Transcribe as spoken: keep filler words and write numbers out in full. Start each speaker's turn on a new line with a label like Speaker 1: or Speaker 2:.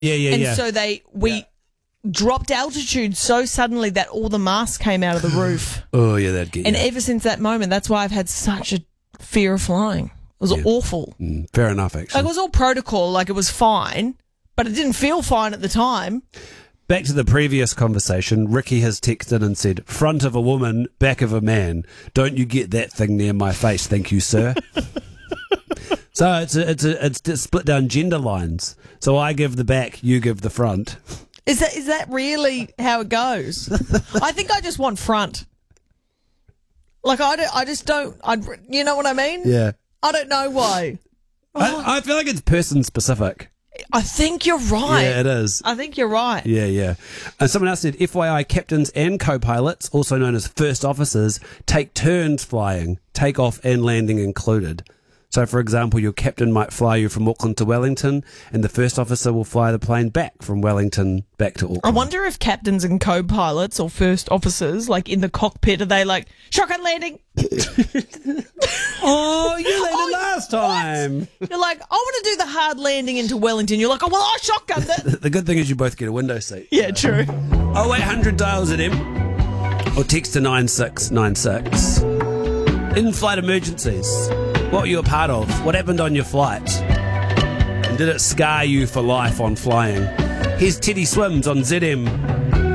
Speaker 1: Yeah, yeah,
Speaker 2: and
Speaker 1: yeah.
Speaker 2: so they we
Speaker 1: Yeah.
Speaker 2: dropped altitude so suddenly that all the masks came out of the roof.
Speaker 1: Oh, yeah, that'd get
Speaker 2: And
Speaker 1: you.
Speaker 2: ever since that moment, that's why I've had such a fear of flying. It was
Speaker 1: Yeah.
Speaker 2: awful.
Speaker 1: Mm, fair enough,
Speaker 2: Like,
Speaker 1: actually.
Speaker 2: it was all protocol, like it was fine, but it didn't feel fine at the time.
Speaker 1: Back to the previous conversation, Ricky has texted and said, front of a woman, back of a man. Don't you get that thing near my face, thank you, sir. So it's a, it's a, it's split down gender lines. So I give the back, you give the front.
Speaker 2: Is that is that really how it goes? I think I just want front. Like, I, don't, I just don't, I, you know what I mean?
Speaker 1: Yeah.
Speaker 2: I don't know why.
Speaker 1: I, I feel like it's person specific.
Speaker 2: I think you're right.
Speaker 1: Yeah, it is.
Speaker 2: I think you're right.
Speaker 1: Yeah, yeah. And someone else said, F Y I, captains and co-pilots, also known as first officers, take turns flying, takeoff and landing included. So, for example, your captain might fly you from Auckland to Wellington, and the first officer will fly the plane back from Wellington back to Auckland.
Speaker 2: I wonder if captains and co-pilots or first officers, like in the cockpit, are they like, shotgun landing?
Speaker 1: Oh, you landed last time.
Speaker 2: You're like, I want to do the hard landing into Wellington. You're like, oh, well, I shotgunned it.
Speaker 1: The good thing is you both get a window seat.
Speaker 2: Yeah, true.
Speaker 1: oh eight hundred dials at him or text to nine six nine six. In-flight emergencies. What were you a part of? What happened on your flight? And did it scar you for life on flying? Here's Teddy Swims on Z M.